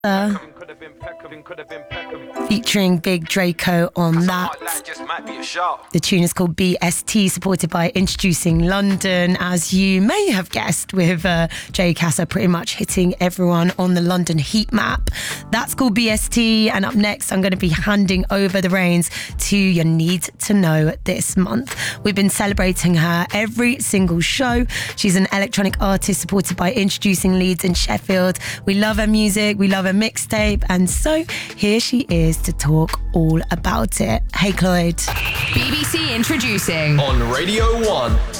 featuring Big Draco on that. The tune is called BST, supported by Introducing London, as you may have guessed, with Jay Casa pretty much hitting everyone on the London heat map. That's called BST, and up next I'm going to be handing over the reins to your Need to Know this month. We've been celebrating her every single show. She's an electronic artist supported by Introducing Leeds in Sheffield. We love her music, we love her mixtape, and so here she is to talk all about it. Hey Cloyd. BBC Introducing on Radio 1.